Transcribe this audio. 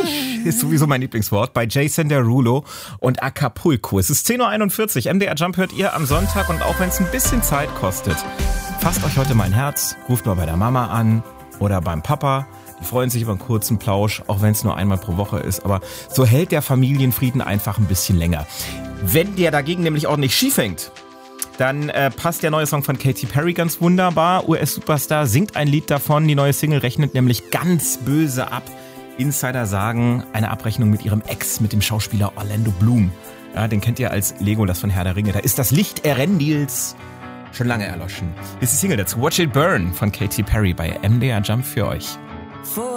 ist sowieso mein Lieblingswort, bei Jason Derulo und Acapulco. Es ist 10.41 Uhr, MDR Jump hört ihr am Sonntag und auch wenn es ein bisschen Zeit kostet, fasst euch heute mein Herz, ruft mal bei der Mama an oder beim Papa. Die freuen sich über einen kurzen Plausch, auch wenn es nur einmal pro Woche ist. Aber so hält der Familienfrieden einfach ein bisschen länger. Wenn der dagegen nämlich ordentlich schief hängt, dann passt der neue Song von Katy Perry ganz wunderbar. US-Superstar singt ein Lied davon. Die neue Single rechnet nämlich ganz böse ab. Insider sagen, eine Abrechnung mit ihrem Ex, mit dem Schauspieler Orlando Bloom. Ja, den kennt ihr als Legolas von Herr der Ringe. Da ist das Licht Erendils schon lange erloschen. Hier ist die Single dazu. Watch It Burn von Katy Perry bei MDR Jump für euch.